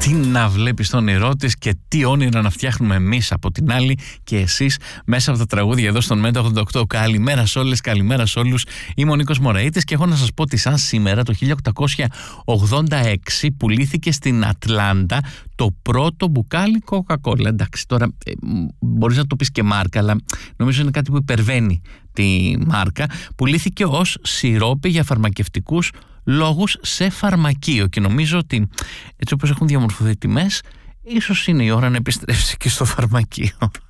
τι να βλέπει στο όνειρό της και τι όνειρα να φτιάχνουμε εμείς από την άλλη και εσείς μέσα από τα τραγούδια εδώ στον Μέτα 88. Καλημέρα σε όλες, καλημέρα σε όλους. Είμαι ο Νίκος Μωραΐτης και έχω να σας πω ότι σαν σήμερα το 1886 πουλήθηκε στην Ατλάντα το πρώτο μπουκάλι Coca-Cola. Εντάξει, τώρα μπορείς να το πεις και μάρκα, αλλά νομίζω είναι κάτι που υπερβαίνει τη μάρκα. Πουλήθηκε ως σιρόπι για φαρμακευτικούς λόγους σε φαρμακείο και νομίζω ότι έτσι όπως έχουν διαμορφωθεί τιμές, ίσως είναι η ώρα να επιστρέψει και στο φαρμακείο.